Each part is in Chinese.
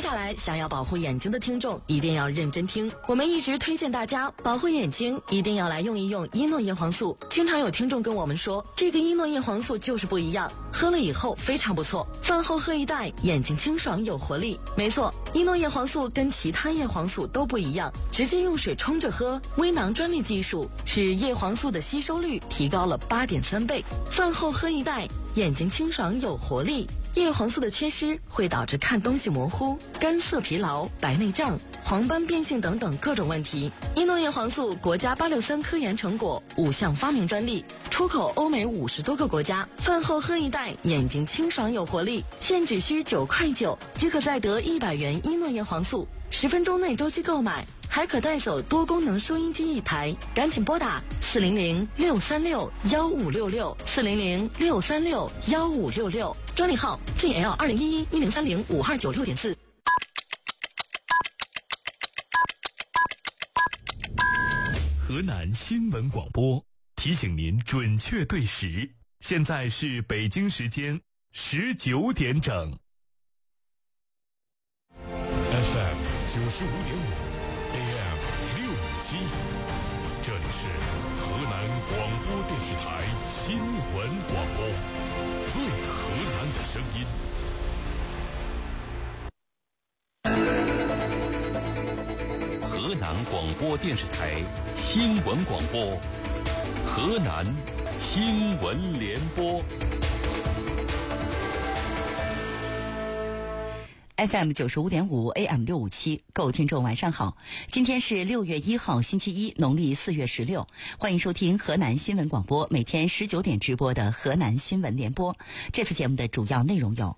下来想要保护眼睛的听众一定要认真听，我们一直推荐大家保护眼睛一定要来用一用伊诺叶黄素。经常有听众跟我们说，这个伊诺叶黄素就是不一样，喝了以后非常不错，饭后喝一袋，眼睛清爽有活力。没错，伊诺叶黄素跟其他叶黄素都不一样，直接用水冲着喝，微囊专利技术使叶黄素的吸收率提高了8.3倍。饭后喝一袋，眼睛清爽有活力。叶黄素的缺失会导致看东西模糊、干涩疲劳、白内障、黄斑变性等等各种问题。伊诺叶黄素国家863科研成果，5项发明专利，出口欧美50多个国家。饭后喝一袋，眼睛清爽有活力，现只需9.9块，即可再得100元伊诺叶黄素，10分钟内周期购买，还可带走多功能收音机1台。赶紧拨打400-636-1566，400-636-1566，专利号 GL2011-1030-5296.4。 河南新闻广播提醒您准确对时，现在是北京时间19点整。 FM 95.5 AM 657，这里是河南广播电视台新闻广播，最河南的声音。 河南广播电视台新闻广播，河南新闻联播。 FM 95.5 AM 657，各位听众晚上好，今天是6月1号星期一，农历4月16，欢迎收听河南新闻广播每天19点直播的河南新闻联播。这次节目的主要内容有：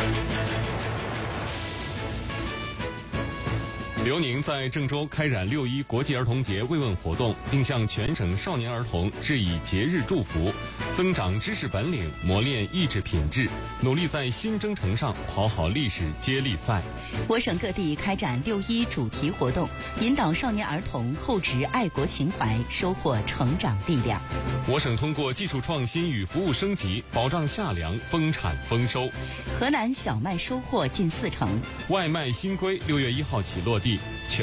刘宁在郑州开展6·1国际儿童节慰问活动，并向全省少年儿童致以节日祝福，增长知识本领，磨练意志品质，努力在新征程上跑好历史接力赛。 我省各地开展6·1主题活动，引导少年儿童厚植爱国情怀，收获成长力量。 我省通过技术创新与服务升级，保障夏粮丰产丰收。 河南小麦收获近40%。 外卖新规6月1号起落地。